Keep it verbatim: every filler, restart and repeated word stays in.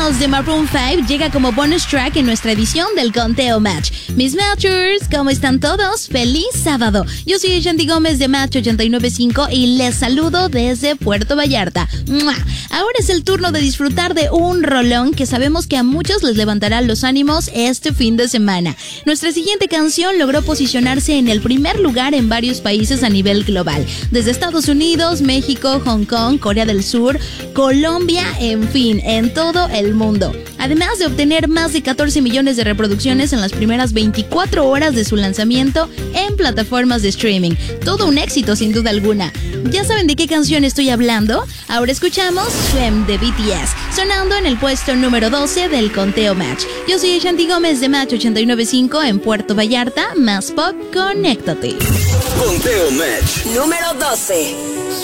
Animals de Maroon cinco llega como bonus track en nuestra edición del Conteo Match. Mis Matchers, ¿cómo están todos? ¡Feliz sábado! Yo soy Shanti Gómez de Match ochenta y nueve punto cinco y les saludo desde Puerto Vallarta. ¡Mua! Ahora es el turno de disfrutar de un rolón que sabemos que a muchos les levantará los ánimos este fin de semana. Nuestra siguiente canción logró posicionarse en el primer lugar en varios países a nivel global, desde Estados Unidos, México, Hong Kong, Corea del Sur, Colombia, en fin, en todo el mundo. Además de obtener más de catorce millones de reproducciones en las primeras veinticuatro horas de su lanzamiento en plataformas de streaming. Todo un éxito sin duda alguna. ¿Ya saben de qué canción estoy hablando? Ahora escuchamos Swim de B T S, sonando en el puesto número doce del Conteo Match. Yo soy Shanti Gómez de Match ochenta y nueve punto cinco en Puerto Vallarta, más pop, conéctate. Conteo Match número doce.